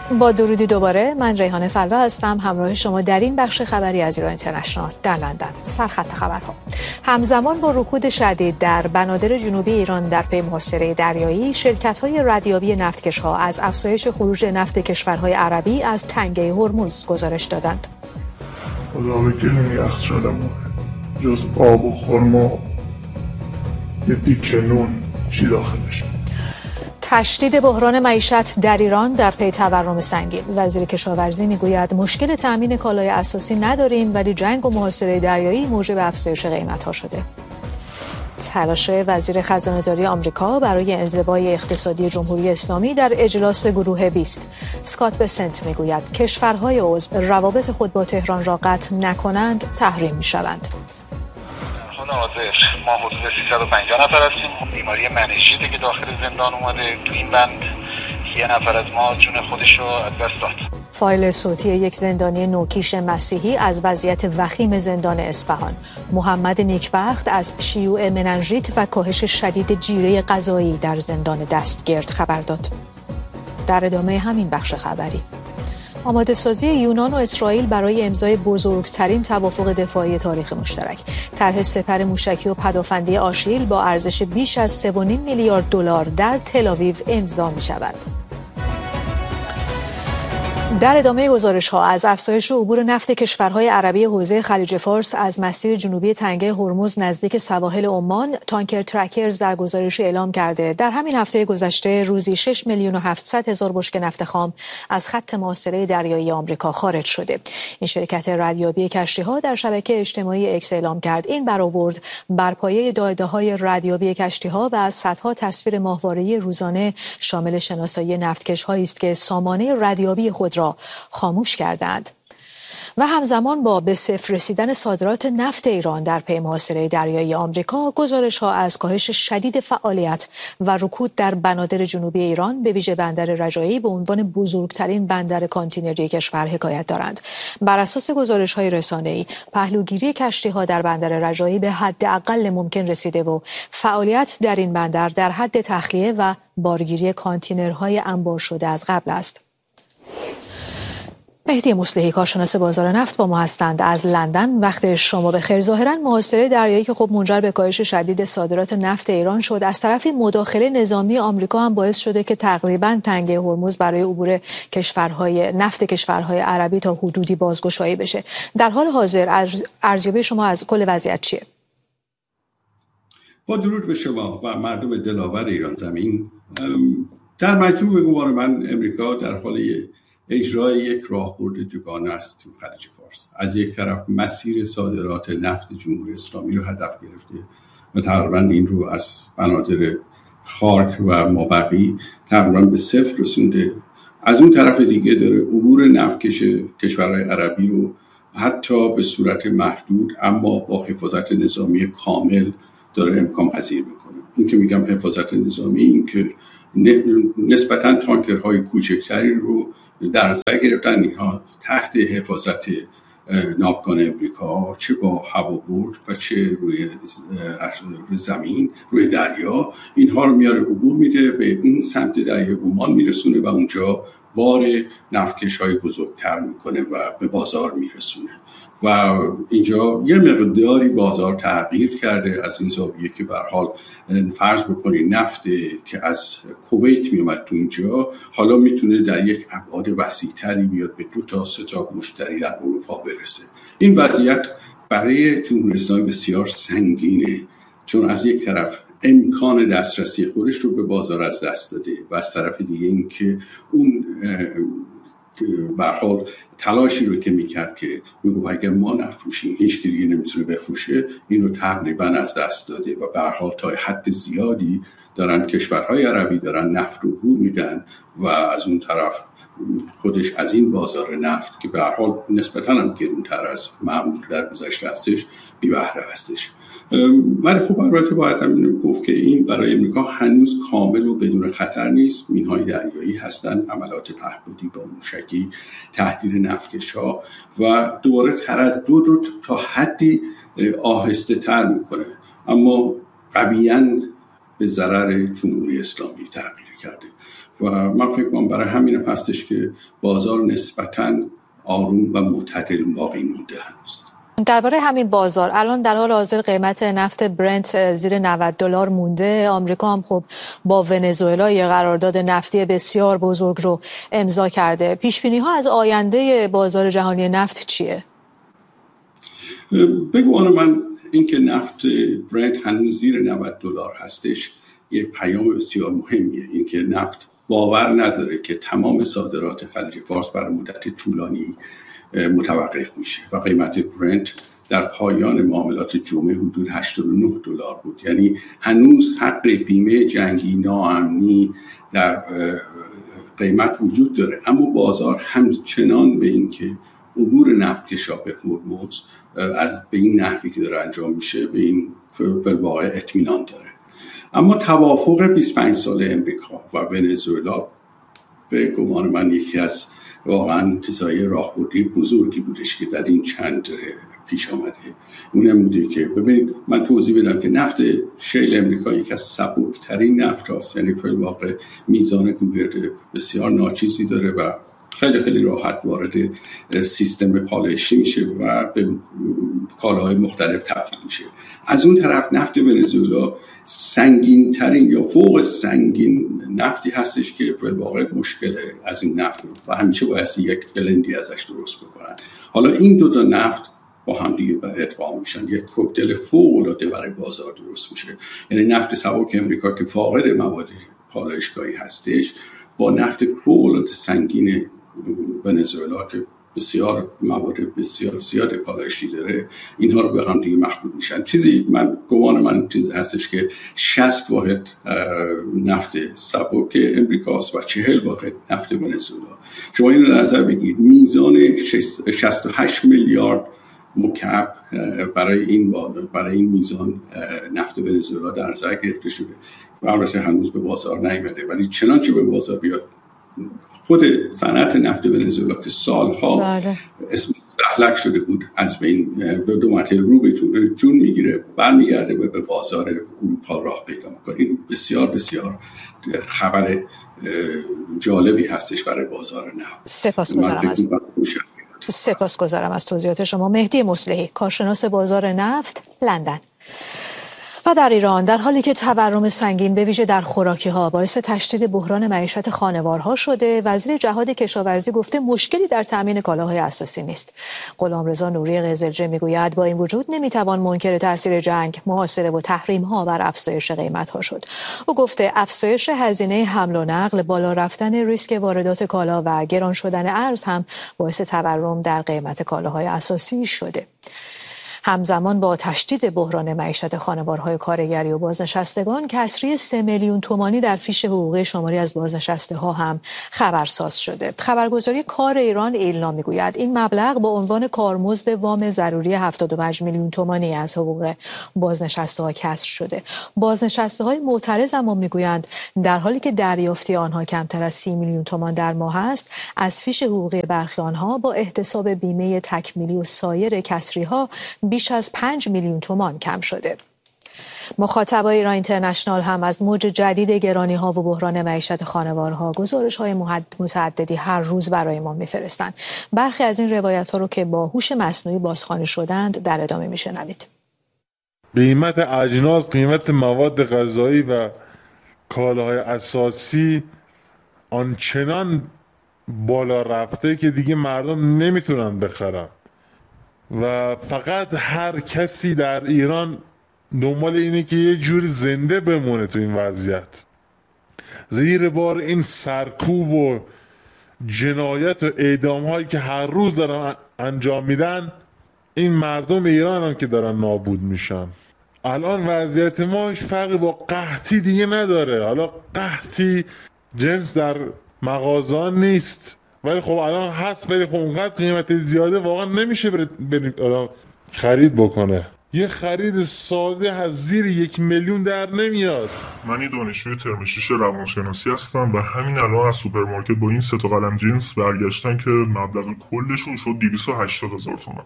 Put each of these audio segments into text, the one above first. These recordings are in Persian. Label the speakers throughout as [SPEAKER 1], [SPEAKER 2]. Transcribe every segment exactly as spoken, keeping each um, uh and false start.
[SPEAKER 1] با درودی دوباره، من ریحانه فلوه هستم همراه شما در این بخش خبری از ایران اینترنشنال در لندن. سرخط خبرها. همزمان با رکود شدید در بنادر جنوبی ایران در پی محاصره دریایی، شرکت‌های ردیابی نفتکش‌ها از افزایش خروج نفت کشورهای عربی از تنگه هرمز گزارش دادند.
[SPEAKER 2] خدا وکیل یخچالمون جز آب و خرما یه دیکه نون چی داخلش؟
[SPEAKER 1] تشدید بحران معیشت در ایران در پی تورم سنگین. وزیر کشاورزی میگوید مشکل تامین کالای اساسی نداریم، ولی جنگ و محاصره دریایی موجب افزایش قیمت‌ها شده. تلاش وزیر خزانه‌داری آمریکا برای انزوای اقتصادی جمهوری اسلامی در اجلاس گروه بیست. اسکات بسنت میگوید کشورهای عضو روابط خود با تهران را قطع نکنند تحریم میشوند.
[SPEAKER 3] حاضر ما حدود سیصد و پنجاه نفر هستیم. بیماری منیژیته که داخل زندان اومده. تو این بند یه نفر از ما جون خودش رو از دست داد.
[SPEAKER 1] فایل صوتی یک زندانی نوکیش مسیحی از وضعیت وخیم زندان اصفهان. محمد نیکبخت از شیوع مننژیت و کاهش شدید جیره غذایی در زندان دستگرد خبر داد. در ادامه همین بخش خبری، آماده سازی یونان و اسرائیل برای امضای بزرگترین توافق دفاعی تاریخ مشترک. طرح سپر موشکی و پدافندی آشیل با ارزش بیش از سه و نیم میلیارد دلار در تل‌آویو امضا می شود. در ادامه گزارش‌ها از افزایش عبور نفت کشورهای عربی حوزه خلیج فارس از مسیر جنوبی تنگه هرمز نزدیک سواحل عمان، تانکر ترکرز در گزارشی اعلام کرده در همین هفته گذشته روزی شش میلیون و هفتصد هزار بشکه نفت خام از خط محاصره دریایی آمریکا خارج شده. این شرکت ردیابی کشتی‌ها در شبکه اجتماعی اکس اعلام کرد این برآورد بر پایه داده‌های ردیابی کشتی‌ها و از صدها تصویر ماهواره‌ای روزانه شامل شناسایی نفتکش‌هایی است که سامانه ردیابی خود را خاموش کردند. و همزمان با به صفر رسیدن صادرات نفت ایران در پی محاصره دریایی آمریکا، گزارش‌ها از کاهش شدید فعالیت و رکود در بنادر جنوبی ایران به ویژه بندر رجایی به عنوان بزرگترین بندر کانتینری کشور حکایت دارند. بر اساس گزارش‌های رسانه‌ای، پهلوگیری کشتی‌ها در بندر رجایی به حداقل ممکن رسیده و فعالیت در این بندر در حد تخلیه و بارگیری کانتینرهای انبار شده از قبل است. مهدی مصلحی کارشناس بازار نفت با ما هستند از لندن. وقت شما بخیر. ظاهراً محاصره دریایی که خب منجر به کاهش شدید صادرات نفت ایران شد، از طرفی مداخله نظامی آمریکا هم باعث شده که تقریباً تنگه هرمز برای عبور کشورهای نفت کشورهای عربی تا حدودی بازگشایی بشه. در حال حاضر ارزیابی شما از کل وضعیت چیه؟
[SPEAKER 4] با درود به شما و مردم دلاور ایران زمین، در مجموع به گمان من امریکا در حال اجرای یک راهبرد دوگانه است تو خلیج فارس. از یک طرف مسیر صادرات نفت جمهوری اسلامی رو هدف گرفته و تقریبا این رو از بنادر خارک و مابقی تقریبا به صفر رسونده. از اون طرف دیگه داره عبور نفتکش کشورهای عربی رو حتی به صورت محدود اما با حفاظت نظامی کامل داره امکان پذیر میکنه. این که میگم حفاظت نظامی، این که نسبتاً تانکرهای کوچکتری رو در نظر گرفتن، اینها تحت حفاظت ناوگان امریکا، چه با هوابرد و چه روی زمین، روی دریا، اینها رو میاره عبور میده به این سمت دریای عمان میرسونه و اونجا بار نفتکش های بزرگتر میکنه و به بازار میرسونه. و اینجا یه مقداری بازار تغییر کرده از این زاویه که به هر حال فرض بکنید نفت که از کویت میومد تو اینجا حالا میتونه در یک ابعاد وسیع‌تری بیاد به دو تا سه تا مشتری در اروپا برسه. این وضعیت برای جمهوری اسلامی بسیار سنگینه، چون از یک طرف امکان دسترسی خودش رو به بازار از دست داده و از طرف دیگه این که اون به هر حال تلاشی رو که میکرد که میگه اگه ما نفروشیم هیچ کی دیگه نمیتونه بفروشه، این رو تقریبا از دست داده و به هر حال تا حد زیادی دارن کشورهای عربی دارن نفت رو عبور میدن و از اون طرف خودش از این بازار نفت که به هر حال نسبتاً هم گرونتر از معمول در گذشته هستش بی بهره هستش. ولی خب البته باید هم گفت که این برای امریکا هنوز کامل و بدون خطر نیست. مین‌های دریایی هستن، حملات پهپادی با موشکی، تهدید نفتکش‌ها و دوباره تردد رو تا حدی آهسته تر میکنه، اما قویاً به ضرر جمهوری اسلامی تغییر کرده و من فکر کنم برای همین هستش که بازار نسبتاً آروم و معتدل باقی مونده هنوز.
[SPEAKER 1] درباره همین بازار الان در حال حاضر قیمت نفت برنت زیر نود دلار مونده. آمریکا هم خب با ونزوئلا یه قرارداد نفتی بسیار بزرگ رو امضا کرده. پیش بینی ها از آینده بازار جهانی نفت چیه؟
[SPEAKER 4] بگو من اینکه نفت برنت هنوز زیر نود دلار هستش یک پیام بسیار مهمیه. اینکه نفت باور نداره که تمام صادرات خلیج فارس برای مدت طولانی متوقف میشه و قیمت برنت در پایان معاملات جمعه حدود هشتاد و نه دلار بود. یعنی هنوز حق بیمه جنگی ناامنی در قیمت وجود داره، اما بازار همچنان به این که عبور نفتکشا به هرمز از به این نحوی که داره انجام میشه به این بالواقع اطمینان داره. اما توافق بیست و پنج ساله امریکا و ونزوئلا به گمان من یکی از واقعا چیزهای راهبردی بزرگی بودش که در این چند پیش آمده. اونم بوده که ببینید من توضیح بدم که نفت شیل امریکا یک از سبکترین نفت هاست، یعنی به واقع میزان گوگرد بسیار ناچیزی داره و خیلی خیلی راحت وارد سیستم پالایشی میشه و به کالاهای مختلف تبدیل میشه. از اون طرف نفت ونزوئلا سنگین ترین یا فوق سنگین نفتی هستش که به واقع مشکل از این نفت و همیشه باید یک بلندی ازش درست بکنن. حالا این دو تا نفت با هم دیگه ادغام میشن، یک کوکتل فوق العاده برای بازار درست میشه. یعنی نفت سبک امریکا که فاقد مواد پالایشگاهی هستش با نفت فوق العاده سنگین ونزوئلا که بسیار مواد بسیار زیاد پالایشی داره، اینها رو به هم دیگه مخلوط میشن. چیزی من گمان من چیزی هستش که شصت واحد نفت سبک امریکاست و چهل واحد نفت ونزوئلا. شما این رو در نظر بگیرید، میزان شصت و هشت میلیارد مکعب برای این برای این میزان نفت ونزوئلا در نظر گرفته شده و البته هنوز به بازار نیامده، ولی چنانچه به بازار بیاد خود صنعت نفت ونزوئلا که سالها اسم زحلق شده بود از بین به دو مرتبه رو به جون جون میگیره، برمیگرده و به بازار اروپا راه پیدا میکنه. این بسیار بسیار خبر جالبی هستش برای بازار نفت.
[SPEAKER 1] سپاسگزارم از سپاسگزارم از توضیحات شما. مهدی مصلحی، کارشناس بازار نفت، لندن. و در ایران در حالی که تورم سنگین به ویژه در خوراکی‌ها باعث تشدید بحران معیشت خانوارها شده، وزیر جهاد کشاورزی گفته مشکلی در تامین کالاهای اساسی نیست. غلامرضا نوری قزلجه میگوید با این وجود نمیتوان منکر تاثیر جنگ، محاصره و تحریم‌ها بر افزایش قیمت‌ها شد. او گفته افزایش هزینه حمل و نقل، بالا رفتن ریسک واردات کالا و گران شدن ارز هم باعث تورم در قیمت کالاهای اساسی شده. همزمان با تشدید بحران معیشت خانوارهای کارگری و بازنشستگان، کسری سه میلیون تومانی در فیش حقوقی شماری از بازنشسته ها هم خبرساز شده. خبرگزاری کار ایران ایلنا میگوید این مبلغ با عنوان کارمزد وام ضروری هفتاد و پنج میلیون تومانی از حقوق بازنشسته ها کسر شده. بازنشسته های معترض اما میگویند در حالی که دریافتی آنها کمتر از سی میلیون تومان در ماه است، از فیش حقوقی برخی آنها با احتساب بیمه تکمیلی و سایر کسری ها بیش از پنج میلیون تومان کم شده. مخاطبای ایران اینترنشنال هم از موج جدید گرانی ها و بحران معیشت خانوارها گزارش های متعددی هر روز برای ما میفرستند. برخی از این روایت ها رو که با هوش مصنوعی بازخوانی شدند در ادامه میشنوید.
[SPEAKER 5] قیمت اجناس، قیمت مواد غذایی و کالاهای اساسی آنچنان بالا رفته که دیگه مردم نمیتونن بخرن و فقط هر کسی در ایران دنبال اینه که یه جور زنده بمونه تو این وضعیت. زیر بار این سرکوب و جنایت و اعدام هایی که هر روز دارن انجام میدن، این مردم ایران هم که دارن نابود میشن. الان وضعیت ما هیچ فرقی با قحطی دیگه نداره. حالا قحطی جنس در مغازه نیست ولی خب الان هست، ولی خب اونقدر قیمت زیاده واقعا نمیشه بریم خرید بکنه. یه خرید ساده از زیر یک میلیون در نمیاد.
[SPEAKER 2] من یه دانشجوی ترم شش روانشناسی هستم و همین الان از سوپرمارکت با این سه تا قلم جنس برگشتن که مبلغ کلشون شد دویست و هشتاد هزار تومان.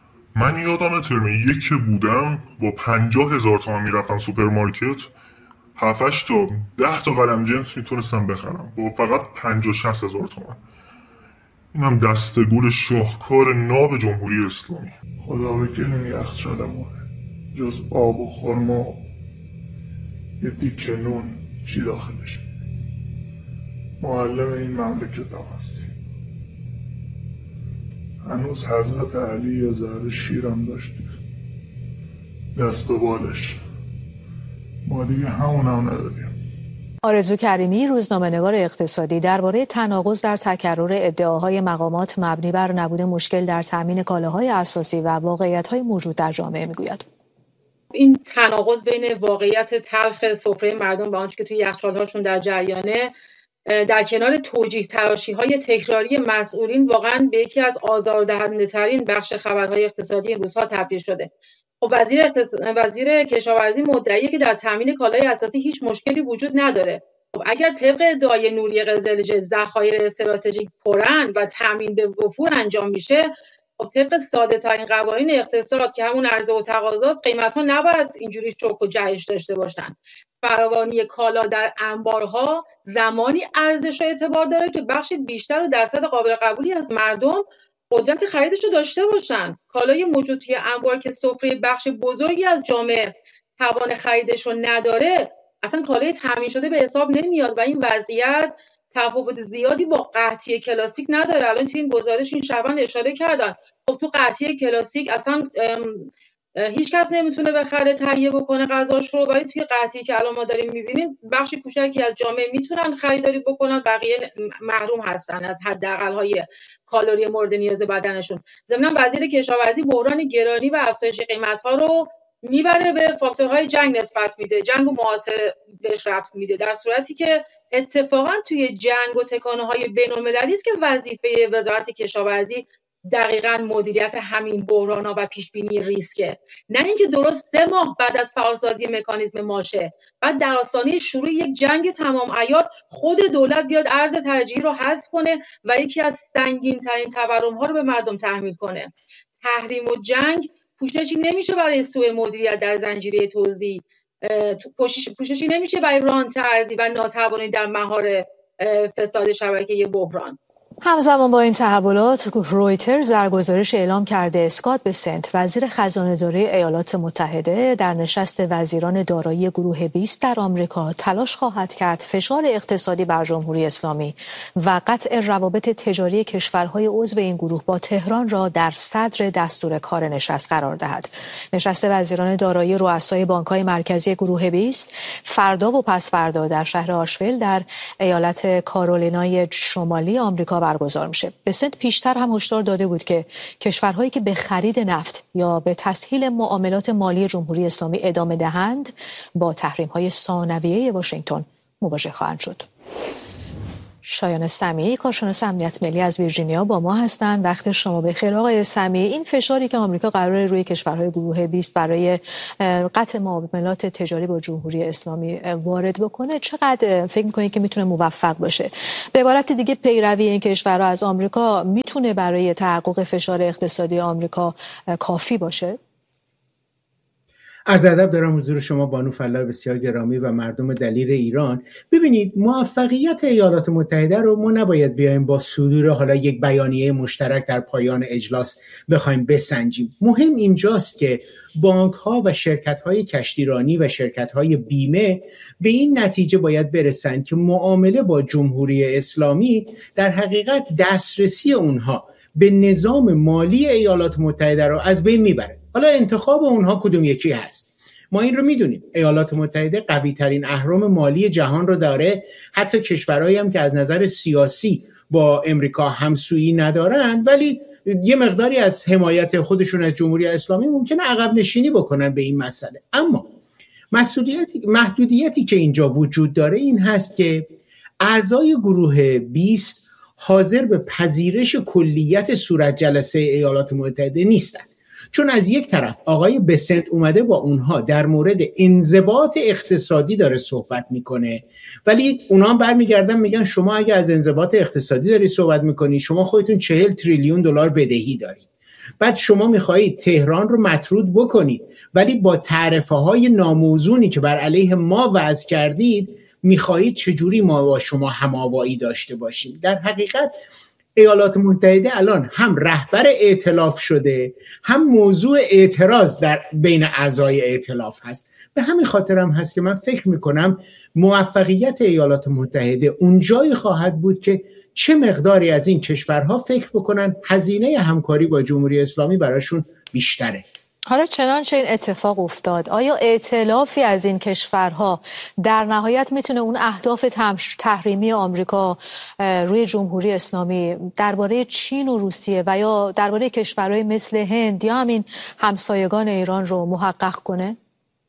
[SPEAKER 2] من یادم ترم یک که بودم با پنجاه هزار تومان میرفتم سوپرمارکت، هفتش تا ده تا قلم جنس میتونستم بخرم با فقط پنجاه شصت هزار تومان. این هم دستگول شاهکار ناب جمهوری اسلامی.
[SPEAKER 6] خدا بکنیم یخچالمونه جز آب و خرما یه دیکه نون چی داخلشه. معلم این مملکت هم هستی. هنوز حضرت علی یه ذره شیرم داشتی دست و بالش، ما دیگه همون هم نداریم.
[SPEAKER 1] آرزو کریمی، روزنامه‌نگار اقتصادی، درباره تناقض در تکرر ادعاهای مقامات مبنی بر نبود مشکل در تامین کالاهای اساسی و واقعیت‌های موجود در جامعه میگوید.
[SPEAKER 7] این تناقض بین واقعیت تلخ سفره مردم و آنچه که توی یخچال‌هاشون در جریانه، در کنار توجیه تراشی‌های تکراری مسئولین، واقعاً به یکی از آزاردهنده‌ترین بخش خبرهای اقتصادی این روزها تبدیل شده. خب وزیر اقتص... وزیر کشاورزی مدعیه که در تامین کالای اساسی هیچ مشکلی وجود نداره. خب اگر طبق ادعای نوری قزلجه ذخایر استراتژیک پرن و تامین به وفور انجام میشه، خب طبق ساده ترین قوانین اقتصاد که همون عرضه و تقاضاست، قیمت‌ها نباید اینجوری شوک و جهش داشته باشن. فراوانی کالا در انبارها زمانی ارزش و اعتبار داره که بخش بیشتر و درصد قابل قبولی از مردم قدرت خریدش رو داشته باشن. کالای موجود توی انبار که سفره بخش بزرگی از جامعه توان خریدش رو نداره، اصلا کالای تامین شده به حساب نمیاد و این وضعیت تفاوت زیادی با قحطی کلاسیک نداره. الان توی این گزارش این شبان اشاره کردن، خب تو قحطی کلاسیک اصلا هیچ کس نمیتونه بخره تهیه بکنه غذاش رو، ولی توی قحطی که الان ما داریم میبینیم بخش کوچکی از جامعه میتونن خریداری بکنن، بقیه محروم هستن از حداقل‌های کالری مورد نیاز بدنشون. ضمن وزیر کشاورزی بحران گرانی و افزایش قیمت‌ها رو میبره به فاکتورهای جنگ نسبت میده، جنگ و محاصره بهش ربط میده، در صورتی که اتفاقا توی جنگ و تکانه‌های بین‌المللی است که وظیفه وزارت کشاورزی دقیقاً مدیریت همین بحران‌ها و پیشبینی ریسکه، نه اینکه درست سه ماه بعد از فعالسازی مکانیزم ماشه بعد در آستانه شروع یک جنگ تمام عیار خود دولت بیاد ارز ترجیحی رو حذف کنه و یکی از سنگین‌ترین تورم‌ها رو به مردم تحمیل کنه. تحریم و جنگ پوششی نمیشه برای سوء مدیریت در زنجیره توزیع، پوششی نمیشه برای رانت ارزی و ناتوانی در مهار فساد شبکه بحران.
[SPEAKER 1] همزمان با این تحولات، رویترز در گزارش اعلام کرده اسکات بسنت، وزیر خزانه‌داری ایالات متحده، در نشست وزیران دارایی گروه بیست در آمریکا تلاش خواهد کرد فشار اقتصادی بر جمهوری اسلامی و قطع روابط تجاری کشورهای عضو این گروه با تهران را در صدر دستور کار نشست قرار دهد. نشست وزیران دارایی رؤسای بانک‌های مرکزی گروه بیست فردا و پس فردا در شهر آشویل در ایالت کارولینای شمالی آمریکا برگزار میشه. بسنت پیشتر هم هشدار داده بود که کشورهایی که به خرید نفت یا به تسهیل معاملات مالی جمهوری اسلامی ادامه دهند با تحریم‌های ثانویه واشنگتن مواجه خواهند شد. شایان سمیعی، کارشناس امنیت ملی از ویرجینیا با ما هستند. وقت شما بخیر آقای سمیعی. این فشاری که آمریکا قراره روی کشورهای گروه بیست برای قطع معاملات تجاری با جمهوری اسلامی وارد بکنه، چقدر فکر می‌کنید که میتونه موفق باشه؟ به عبارت دیگه پیروی این کشورها از آمریکا میتونه برای تحقق فشار اقتصادی آمریکا کافی باشه؟
[SPEAKER 8] عرض ادب دارم حضور شما بانو فلاح بسیار گرامی و مردم دلیر ایران. ببینید، موفقیت ایالات متحده رو ما نباید بیایم با صدور حالا یک بیانیه مشترک در پایان اجلاس بخوایم بسنجیم. مهم اینجاست که بانک ها و شرکت های کشتیرانی و شرکت های بیمه به این نتیجه باید برسند که معامله با جمهوری اسلامی در حقیقت دسترسی اونها به نظام مالی ایالات متحده رو از بین میبره. حالا انتخاب اونها کدوم یکی هست؟ ما این رو میدونیم، ایالات متحده قوی ترین اهرم مالی جهان رو داره. حتی کشورهایی هم که از نظر سیاسی با امریکا همسویی ندارن ولی یه مقداری از حمایت خودشون از جمهوری اسلامی ممکنه عقب نشینی بکنن به این مسئله. اما مسئولیتی محدودیتی که اینجا وجود داره این هست که اعضای گروه بیست حاضر به پذیرش کلیت صورت جلسه ایالات متحده نیستن، چون از یک طرف آقای بسنت اومده با اونها در مورد انضباط اقتصادی داره صحبت میکنه، ولی اونا هم برمیگردن میگن شما اگه از انضباط اقتصادی داری صحبت میکنی، شما خودتون چهل تریلیون دلار بدهی داری. بعد شما میخواهید تهران رو مطرود بکنید ولی با تعرفه های ناموزونی که بر علیه ما وضع کردید میخواهید چجوری ما با شما هماوایی داشته باشیم. در حقیقت ایالات متحده الان هم رهبر ائتلاف شده، هم موضوع اعتراض در بین اعضای ائتلاف هست. به همین خاطر هم هست که من فکر میکنم موفقیت ایالات متحده اونجایی خواهد بود که چه مقداری از این کشورها فکر بکنن هزینه همکاری با جمهوری اسلامی براشون بیشتره.
[SPEAKER 1] حالا چنانچه این اتفاق افتاد، آیا ائتلافی از این کشورها در نهایت میتونه اون اهداف تحریمی آمریکا روی جمهوری اسلامی درباره چین و روسیه و یا درباره کشورهای مثل هند یا همین همسایگان ایران رو محقق کنه؟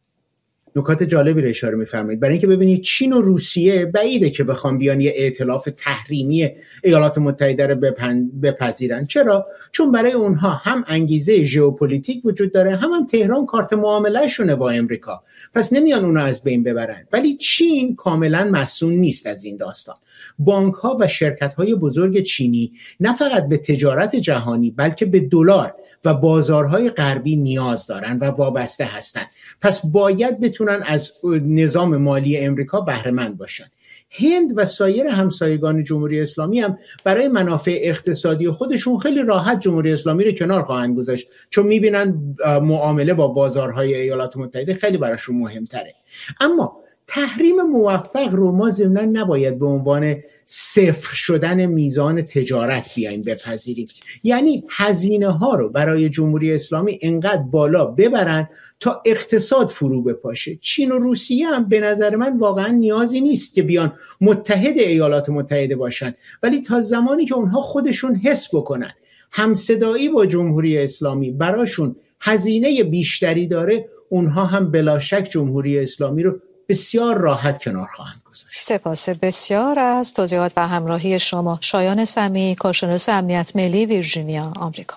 [SPEAKER 8] نکات جالبی رو اشاره می‌فرمایید. برای اینکه ببینید چین و روسیه بعیده که بخوام بیان یه ائتلاف تحریمی ایالات متحده رو بپذیرن. چرا؟ چون برای اونها هم انگیزه ژئوپلیتیک وجود داره، هم هم تهران کارت معامله‌شونه با امریکا، پس نمیان اونو از بین ببرن. ولی چین کاملا مسئول نیست از این داستان. بانک‌ها و شرکت‌های بزرگ چینی نه فقط به تجارت جهانی بلکه به دلار و بازارهای غربی نیاز دارن و وابسته هستن، پس باید بتونن از نظام مالی امریکا بهره مند باشن. هند و سایر همسایگان جمهوری اسلامی هم برای منافع اقتصادی خودشون خیلی راحت جمهوری اسلامی رو کنار خواهند گذاشت، چون میبینن معامله با بازارهای ایالات متحده خیلی براشون مهمتره. اما تحریم موفق رو ما ضمناً نباید به عنوان صفر شدن میزان تجارت بیایم بپذیریم. یعنی هزینه ها رو برای جمهوری اسلامی انقدر بالا ببرن تا اقتصاد فرو بپاشه. چین و روسیه هم به نظر من واقعا نیازی نیست که بیان متحد ایالات متحده باشن، ولی تا زمانی که اونها خودشون حس بکنن همصدایی با جمهوری اسلامی براشون هزینه بیشتری داره، اونها هم بلا شک جمهوری اسلامی رو بسیار راحت کنار خواهند گذاشت.
[SPEAKER 1] سپاس بسیار از توضیحات و همراهی شما. شایان سمی، کارشناس امنیت ملی، ویرجینیا، آمریکا.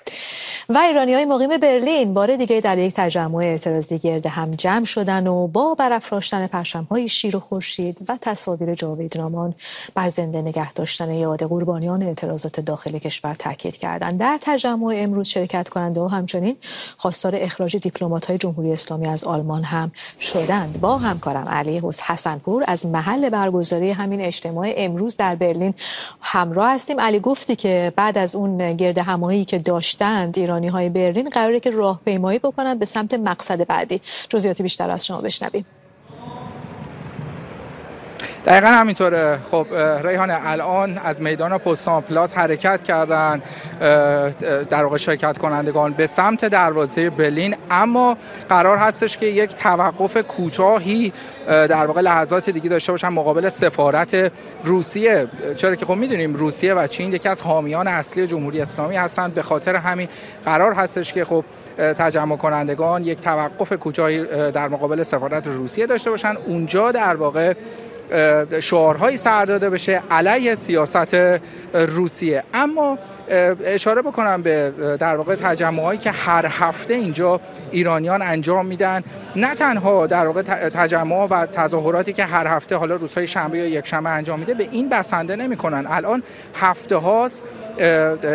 [SPEAKER 1] و ایرانی‌های مقیم برلین بار دیگه در یک تجمع اعتراضی گرد هم جمع شدن و با برافراشتن پرچم‌های شیر و خورشید و تصاویر جاویدنامان بر زنده نگه داشتن یاد قربانیان اعتراضات داخل کشور تاکید کردند. در تجمع امروز شرکت کننده و همچنین خواستار اخراج دیپلمات‌های جمهوری اسلامی از آلمان هم شدند. با همکارم علی حسن‌پور از محل برگزاری همین اجتماع امروز در برلین همراه هستیم. علی، گفتی که بعد از اون گرد همایی که داشتند ایرانی‌های برلین قراره که راهپیمایی بکنن به سمت مقصد بعدی. جزئیات بیشتر از شما بشنویم.
[SPEAKER 9] دقیقا همینطوره. خب ریحانه، الان از میدان پستان پلاس حرکت کردن در واقع شرکت کنندگان به سمت دروازه برلین، اما قرار هستش که یک توقف کوتاهی در واقع لحظات دیگه داشته باشن مقابل سفارت روسیه، چرا که خب میدونیم روسیه و چین یکی از حامیان اصلی جمهوری اسلامی هستند. به خاطر همین قرار هستش که خب تجمع کنندگان یک توقف کوتاهی در مقابل سفارت روسیه داشته باشن، اونجا در واقع شعارهایی سر داده بشه علیه سیاست روسیه. اما اشاره بکنم به در واقع تجمعایی که هر هفته اینجا ایرانیان انجام میدن، نه تنها در واقع تجمع و تظاهراتی که هر هفته حالا روزهای شنبه یا یک شنبه انجام میده به این بسنده نمیکنن. الان هفته هاست